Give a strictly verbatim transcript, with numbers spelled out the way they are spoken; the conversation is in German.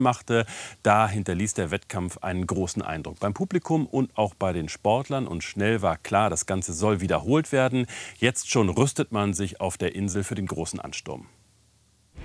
machte, da hinterließ der Wettkampf einen großen Eindruck beim Publikum und auch bei den Sportlern. Und schnell war klar, das Ganze soll wiederholt werden. Jetzt schon rüstet man sich auf der Insel für den großen Ansturm.